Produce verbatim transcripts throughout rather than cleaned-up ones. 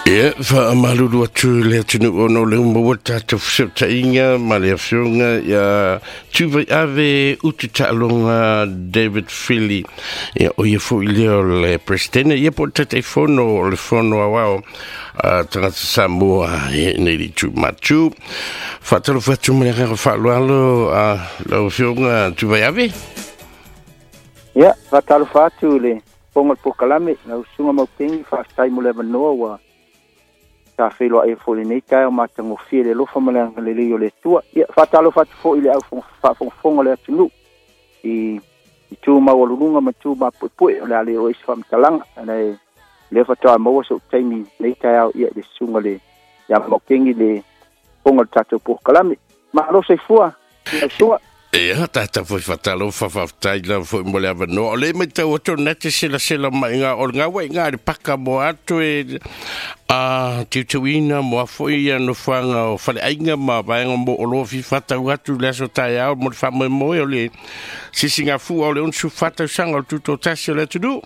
Ia, wha malulu atu lea tunu ono leo maua tātou whasauta inga, ma lea whionga, ia tūwai ave utu tālonga David Philly, ia o ia fo i leo le presidente, ia po tatei whono o le whono awao, uh, tangata Samoa, ia nei tu matu, whatalo whatu mea kaka whalualo, uh, lau whionga tūwai ave? Ia, whatalo whatu le, pongal po kalame, lau sunga mau tengi, whastai mo le manoa wa, ta felo ai fo le nei kai o matango fie lo fa mala le le le tua ia fatalo fat fo ile au fo fo fo le tunu i i tu ma o lunga ma tu ma pu pu le ale o is fam talang le le fa ta mo so taimi nei kai au ia le sunga le ya mo kengi le pongo tato po kalame ma lo se fua ia sua Ia, tata foi fatalo fa fa tai la foi mo le avano. Le mai tau to net sela sela mai nga o nga wa nga paka mo atu e a tituina mo foi ia no fanga o fale ainga ma vai ngo o lo fi fata atu le so tai a mo fa mo mo le si singa fu o le un su fata sanga tutto tasse le tudu.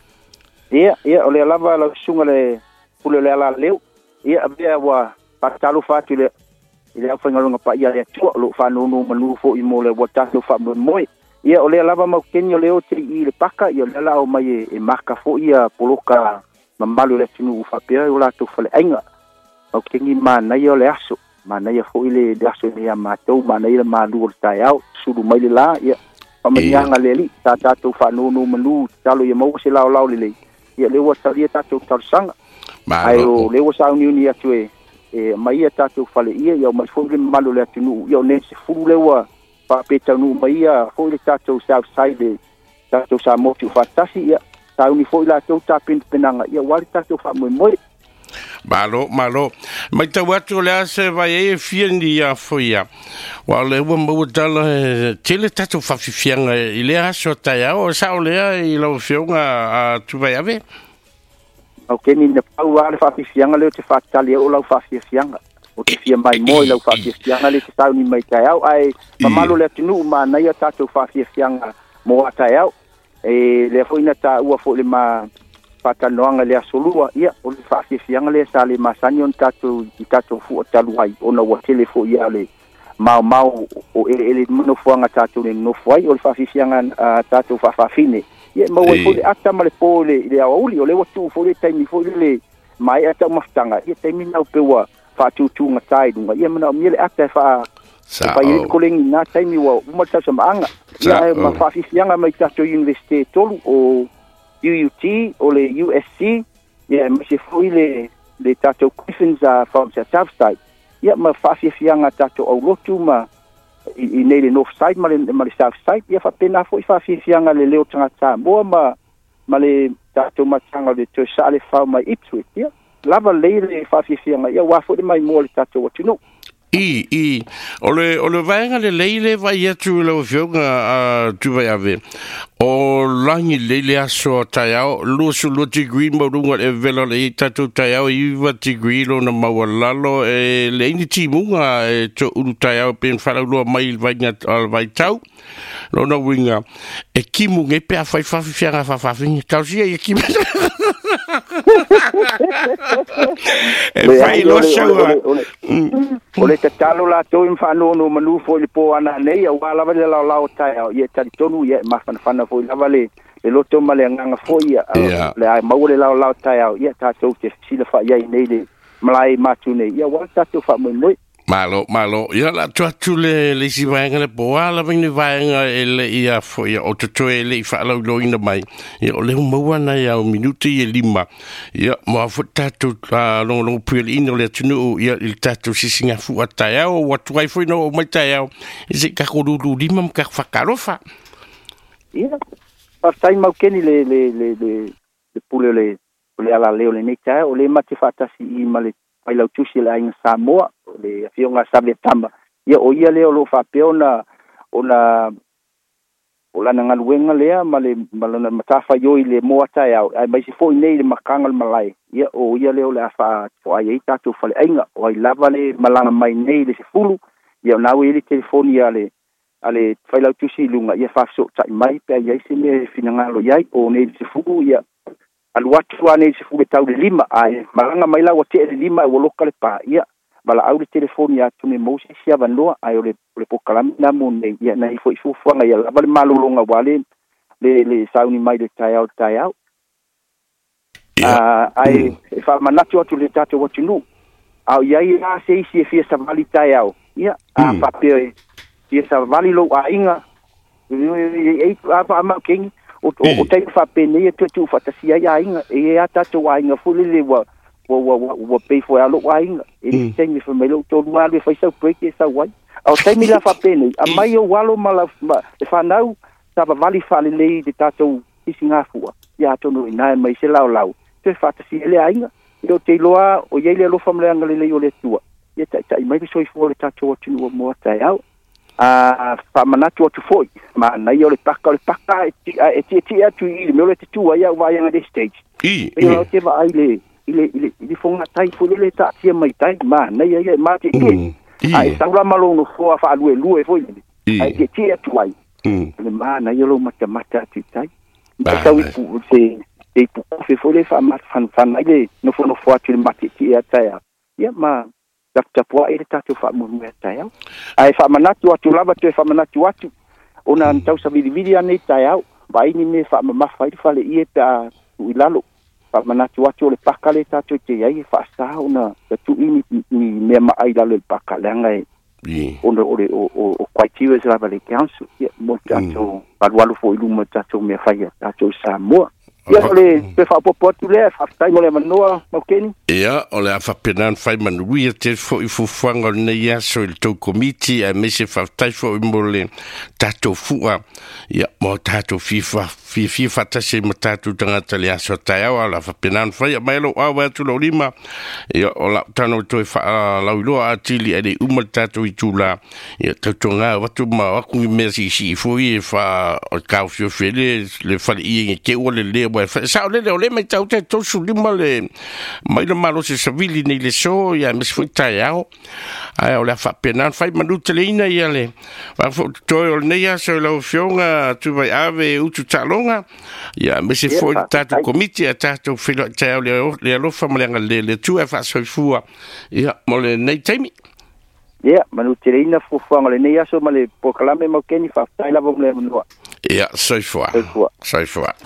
Ia, ia o le lava la sunga le pule le ala leu. Ia bia wa patalo fatu le ile a whainga runga pa ia lea tua lo whanonu manu fo i mo le watato wha moe ia o lea lava mau keni o leo te i le paka ia lea lao mai e, e maka fo ia poloka mamalu le tunu u whapea o lato whale ainga mau keni mānai o le aso mānai a fo i le de aso le a mātou mānai le mālu o le tai au suru mai le la ia pamanianga le li tā tātou whanonu manu talo ia mau se lao lao le le ia lewa talia tātou tarsanga ai o lewa sa uniuni atu e e mai ia tātou whale ia, iau mai fōi le malu le atunu, iau ne se furu lewa whapeta nu mai ia, fōi le tātou Southside, tātou sa motu whatasi ia, tāu ni fōi la tau tāpin penanga, ia wali tātou whamoe moe. Malo, malo. Mai tau atu le ase vai e fiani a fōi ia. Wa le ua maua tala tele tātou whawhiwhianga i le aso tai au, o sao lea i lau whionga a tūwai ave? Au keni na pau ale whawhiwhianga leo te whatali o lau whawhiwhianga. O te whia mai moi lau whawhiwhianga le te tau ni mai tai au. Ai, mamalo le tunu ma nei a tātou whawhiwhianga mo a tai au. E le fōina tā ua fō le ma whatanoanga le asolua. Ia, o le whawhiwhianga le sa le masani on tātou i tātou fu o taluai. O na ua tele fō ia le mau mau o ele ele manofuanga tātou le nofuai. O le whawhiwhianga tātou whawhawhine. Ia mau e fole ata ma le pole i le auli o le watu fole taimi fole le mai ata maftanga ia taimi nau pewa whatutunga tai dunga ia mana o miele ata e wha pa i kolengi nā taimi wa umata sa maanga ia e ma whawhiwhianga mai tato universite tolu o U U T o le U S C ia ma se fui le le tato Griffins a whaamsa Southside ia ma whawhiwhianga tato au lotu ma i, i nei le north side ma le, ma le south side ia whapena fo i whawhiwhianga le leo tangata moa ma ma le tātou matanga le tō sa le whao mai Ipswich ia lava lei le whawhiwhianga ia wafo le mai mua le tātou atunu I, i, o le, o le vaenga le leile vai atu le whionga a tūwai ave. O langi leile aso tai au, lusu lo tigui maurunga e vela le i tatu tai au, iwa tigui lo na maua lalo, e le ini timunga e to uru tai au, pen wharaulua mai vainga al vai tau, lo na winga, e kimu nge pea whai whawhiwhianga whawhiwhianga, tausia i kimu. E whai lo shaua. O le tatalo la tau im whanono manu fo le po ana nei, au wala le lau lau tai au, ia tari tonu, ia mawhana whana fo i lava le, le loto ma le nganga fo ia, le ai mau le lau lau tai au, ia tātou te sila wha iai nei le malai matu nei, ia wala tātou wha mui mui. Malo, malo. Ia la tu atu le le si vaenga le poa, la vini vaenga e le ia fo ia o tuto e le i whaalau loina mai. Ia o le humaua na ia o minuti e lima. Ia mua fu tatu longo longo pueli ino le atunu ia il tatu sisinga fu a tai au, watu ai fo ino o mai tai au. Ise kakururu lima mka whakarofa. Ia, partai mau keni le le le le le pule le le ala leo le nei tai au, le mati whatasi i ma le pai lau tusi le ainga Samoa, le whionga sabe tamba. Ia o ia leo lo whapea ona, ona, o lana ngaluenga lea, ma le malana matafa yoi le moa tai au, ai mai si fo i nei le makanga le malai. Ia o ia leo le awha o ai ei tātou whale ainga, o ai lava le malanga mai nei le se fulu, ia o nau e le telefoni a le, a le whailau tusi lunga, ia whafso tai mai, pia iai se me finangalo iai, o nei le se fulu, ia alu atu ane se fu tau le lima ai malanga mai la o te le lima o loka le pa ia bala au le telefoni atu me mo se sia vanua ai o le le pokalami na mo ne ia na ifo ifo fanga ia la vale malulonga wale le le sauni mai le tai au tai au ah ai fa manatu atu le tato o tunu au ia ia se isi fia sa vali tai au ia a fa pe fia sa vali lo a inga e a ma king o o te fa pe ne tu tu fa tasia ia inga e a tato wa inga fuli le wa wa wa wa pe fo a lo wa inga e te mi fa me lo to wa le fa sa break e sa wa au te mi la fa pe ne a mai o walo mala e fa nau sa vali fa le le de tato isinga fua ia to no ina mai se lao lao te fa tasia le inga o te loa o ye le lo famle anga le o le tua ye tai tai mai so i fo le tato o tinu mo tai au a fa manatu o tu foi ma na yo le paka le paka e ti ti atu i me le tu ia vai anga de stage i e te va ai le ile ile ile fonga tai fo le ta ti mai tai ma na ia ia ma ti i ai sa la malo no fo fa lu lu e fo i ai ti ti atu ai le ma na yo lo mata mata ti tai ta tau pu se e pu fe fo le fa ma fan fan ai no fo no fo atu le mati ti tai ia ma Dr. Pua ele tatu fa mo me tai au ai fa manatu atu lava te fa manatu atu ona tau sa vidi vidi ane tai au vai ni me fa ma fa i fa le ie ta ilalo fa manatu atu le pakale tatu te ai fa sa ona tu ini ni me ma ai lalo le pakale ngai ona ore o o kwaitiu se lava le council mo tatu pa walu fo ilu mo tatu me fa ia tatu sa mo ia le pe fa popo tu le fa tai mo le manoa mo keni ia o le afa penan fai manui te fo i fu fanga ne ia so il to committee a me se fa tai fo mo le tato fua ia mo tato fifa fi fifa ta se mo tato tanga tele aso tai o la fa penan fai mai lo a wa tu lo lima ia o la tano to fa la lo a tili e u mo tato i tula ia to tonga wa tu ma ku me si si fo i fa o ka fio fele le fa i ke o le le sa le le mai tau te to su lima le mai le malo se savili nei le so ya mes fu tai au ai o la fa penan fai manu telina ia le va fo to o nei ya so lo fionga tu vai ave u tu talonga ya mes fu tatu committee tatu filo tau le le lo fa male le le tu fa so fu ya mo le nei temi ya manu telina fu fu le nei ya so male pokalame mo keni fa tai la vo le mo ja, so far. So far.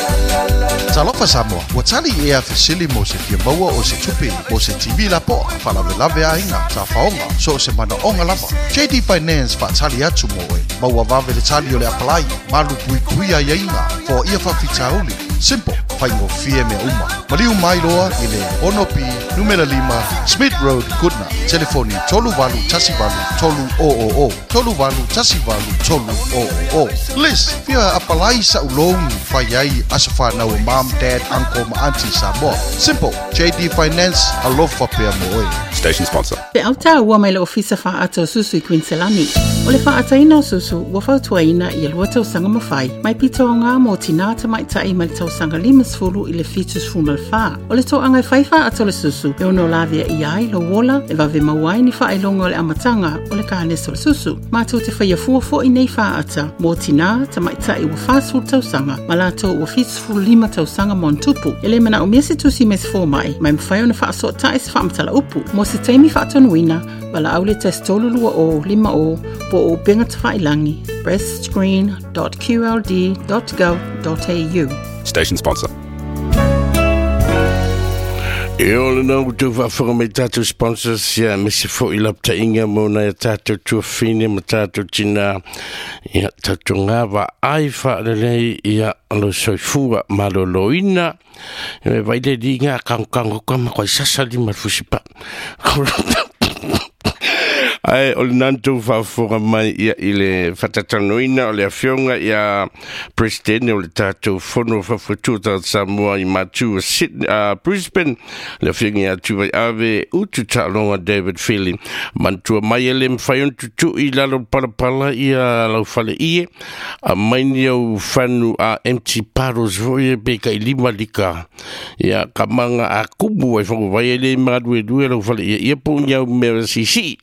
Talofa Samoa, wa tali e a fesili mo se fia maua o se tupi mo se T V la po, fa lave lave a inga, sa faonga, so se mana onga lava. J D Finance fa tali atu mo e, maua vave le tali o le apalai, malu pui kuia ia inga, fo ia fa fitauli. Simple, fa ingo fie me uma. Maliu mai loa i le Onopi, numera lima, Smith Road, Goodna. Telefoni tolu valu tasi valu tolu o o o. Tolu valu tasi valu tolu o o o. Liz, fia apalai sa ulong, fa yai asafa na o mom, dad, uncle, ma auntie sa mo. Simple, J D Finance, alofa pia mo e. Station sponsor. Pe auta ua mai le ofisa fa ato susu i Queenselani. O le fa ataina o susu, ua fautuaina i alua tau sanga mawhai. Mai pito o ngā mō tina ta mai tai mai tau sanga limas fulu i le fitus fumal fa. O le to angai whaifa ato le susu, e ono lavia i ai lo wola, e vave mawai ni wha ilonga o le amatanga o le kānes o le susu. Mātou te whaia fuafo i nei wha ata, mō tina ta mai tai ua fāsfulu tau sanga, malato ua fitus fulu lima tau sanga mon tupu. E le mana o mea se tusi mes fō mai, mai mwhai ona wha aso tae se wha amatala upu. Mō se teimi wha atonuina, wala au le test tolulua o lima o, po o benga te whailangi, breastscreen dot q l d dot gov dot a u. Station sponsor. E o le nau tu whawhanga me tātou sponsors ia mese fo i lapta inga mōna e tātou tua whine ma tātou tina ia tātou ngā wa ai whaalelei ia alo soifua maloloina e vaile di ngā kangango kama koi sasali marfusipa ai o le nantou whawhanga mai ia i le whatatanoina o le awhionga ia presidente o le tātou whono whawhatua Samoa i Matua Sydney, uh, Brisbane le awhionga ia tuwai ave utu tālonga David Feely mantua mai ele mwhai untu tu i lalo palapala ia lau whale ie a maini au whanu a M T Paros voie beka i lima lika ia kamanga a kumu ai whangu vai ele madue due lau whale ia ia pōngi au mea sisi a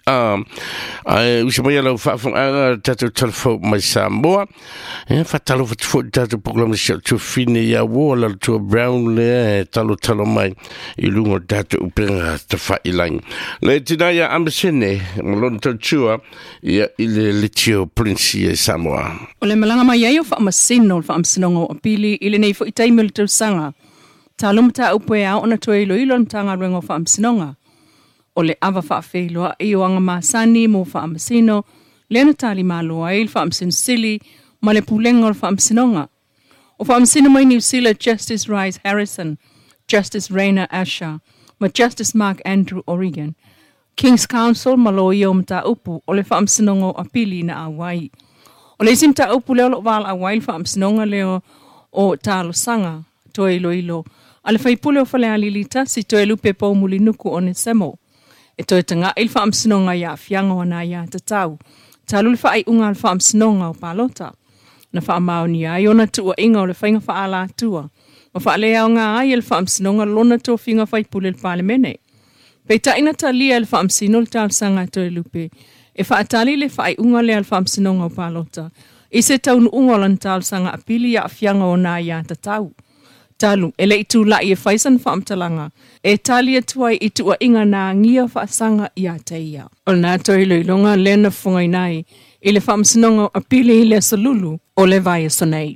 Ai usi mai lau whaafonga tātou talafau mai Samoa. E whatalo whatfo tātou program si tu fine ia wola tu brown le talo talo mai I lungo tātou upenga te whailangi. Le tina ia ambasene, malon tau tua, ia ile Letio Prince e Samoa. O le malanga mai ai o whaamasino, o whaamasinongo o pili, ile nei fo itaimi le tau sanga. Talum ta upe a ona toi ilo ilo mtanga ruengo whaamasinonga. O le awa whaafeiloa i o anga maasani mo whaamasino, le na tali malua i le whaamasino sili, ma le pulenga o le whaamasinonga. O whaamasino mai New Zealand Justice Rise Harrison, Justice Raina Asher, ma Justice Mark Andrew Oregon. King's Council malo i o mta upu o le whaamsinonga a pili na awai. O le sim ta upu leo lo wala awai le whaamsinonga leo o talo sanga, toe ilo ilo. A le whaipule o whale alilita si toe lupe pau muli nuku o ne semo. E toe tanga il whaamsinonga ia fianga o na ia tatau. Talu le whaai unga le whaamsinonga o palota. Na whaamao ni ai ona tua inga o le whainga whaala tua. Ma whaalea o ngā ai le whaamsinonga lona tō whinga whaipule le palemene. Pei taina talia le whaamsino le tālsanga toe lupe. E whaatali le whaai unga le al whaamsinonga o palota. I se taunu unga lan tālsanga apili ia fianga o na ia tatau. Talu, ele i tū lai e whaisan whaamtalanga. E tali atuai i tua inga nā ngia whaasanga i a teia. O nā toi loilonga lena whungai nai, i le whaamsinonga a pili i le salulu o le vai e sonei.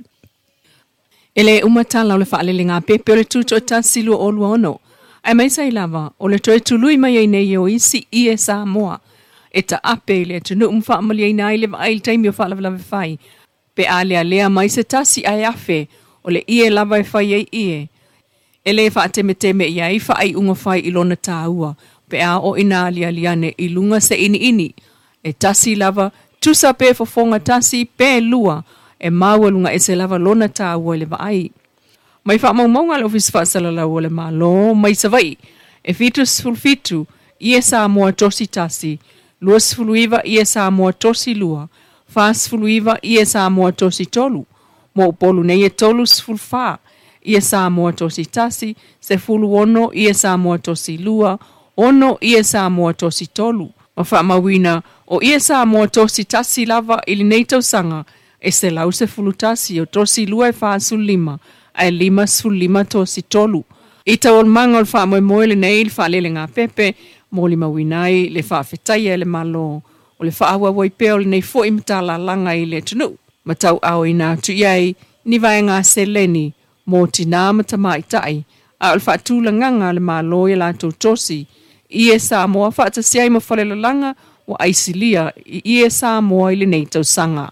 Ele umatala o le whaalele ngā pepe o le tūto ta silu o lua ono. Ai mai sai lava, o le toi tului mai ai nei o isi i e Samoa. E ta ape le tunu umwhaamali ai nai le vai taimi o whaalawalawe whai. Pe a lea lea mai se tasi ai afe, o le ie lava e whai ei ie. E le wha teme teme ia i wha ai unga whai ilona tāua. Pe a o ina alia liane i lunga se ini ini. E tasi lava, tusa pe fofonga tasi pe lua. E maua lunga e se lava lona tāua le vai. Mai wha mau maunga le ofis wha salala o le malo, mai savai. E fitu sfulfitu, i e Samoa tosi tasi. Lua sfuluiva i e Samoa tosi lua. Fa sfuluiva i e Samoa tosi tolu. Mo polu nei e tolu sfulfa. I e Samoa tosi tasi, se fulu ono i e Samoa tosi lua, ono i e Samoa tosi tolu. Ma wha mawina, o i e Samoa tosi tasi lava ili nei tau sanga, e se lau se fulu tasi o tosi lua e wha lima, ai lima sulima tosi tolu. I tau ol manga ol wha moe moe le nei il wha lele ngā pepe, mo li mawinai le wha whetaia le malo, o le wha awa wai peo le nei fo imtala langa i le tunu. Ma tau au ina tu iai, ni vai ngā se leni, mo tina matamai tai, a ol wha tūla nganga le malo i la tau tosi, i e Samoa wha ta siai ma whalelo langa, wa aisilia i e Samoa i le nei tau sanga.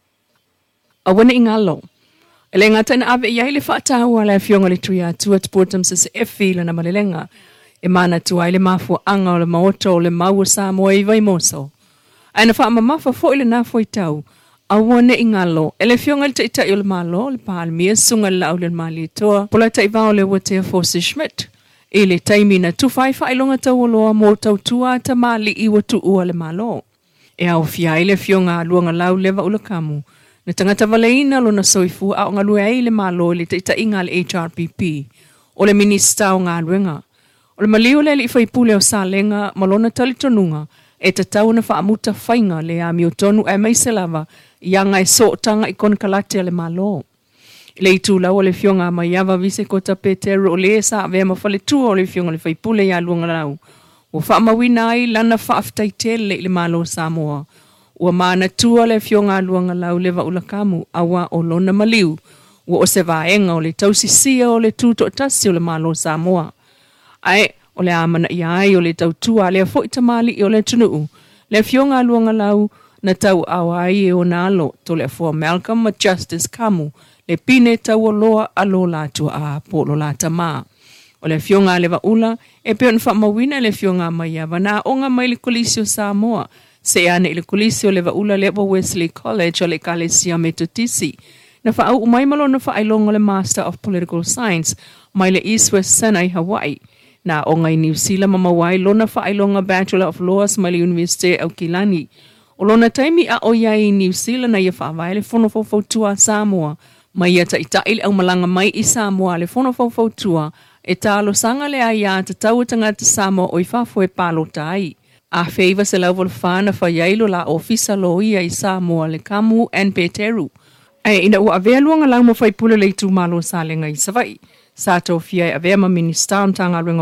A wana ingalo, ele ngā taina ave iai le wha tāua le fionga le tuia tua tupotam sa se e whila na malelenga, e mana tua i le mafua anga o le maoto o le maua Samoa i vai moso. Aina wha mamafa fo i le nā fo i tau, a wane ingalo, ele fionga le taitai o le malo, le pālmia sunga le lau le mali toa, pola taivao le watea Fosse Schmidt. E le taimi na tufai whailonga tau o loa mo tau tua ta mali i watu ua le malo. E au fia i le fionga luanga lau lewa ula kamu. Na tangata waleina lo na soifu a o ngalue ai le malo le taitai inga le H R P P, o le minista o ngā ruenga. O le malio le li whaipule o sa lenga malona talitonunga, e ta tau na whaamuta whainga le a miotonu e mai se lava, ianga e so tanga i kon kalate le malo. Le itu lau o le fionga mai awa vise kota Petero o le sa vea mawhale tua o le fionga le whaipule ia luanga lau. O whaamawina ai lana whaaftaitel le malo Samoa. Ua maana tua le fionga luanga lau lewa ulakamu awa o lona maliu. Ua o se vaenga o le tausisia o le tuto tasi o le malo Samoa. Ai, o le amana ia ai o le tautua le fo itamali o le tunuu. Le fionga luanga lau na tau awai e o nalo to le fo Malcolm ma Justice Kamu. Le pine tau o loa alo latua a polo lata maa. O le fionga lewa ula e peon wha mawina le fionga mai awa na onga mai le kolisio Samoa. Se ane i le kolisio lewa ula lewa Wesley College o le Kalesia Metotisi. Na wha au umai malo na wha ailonga le Master of Political Science mai le East West Senai Hawaii. Na onga i New Zealand mamawai lona wha ailonga Bachelor of Laws mai le University au Kilani. O lona taimi a oia i New Zealand na ia wha avai le whonofofautua Samoa. Mai ia ta ita ili au malanga mai i Samoa le whonofofautua e talo sanga le aia te tau tangata Samoa o i whafo e palo tai. A feiva se lau volfana fa yailo la ofisa lo ia i Samoa le kamu en Peteru. E ina ua avea luanga lau mo fai pule le tu malo sa le ngai savai. Sa tau fia avea ma minister tanga luenga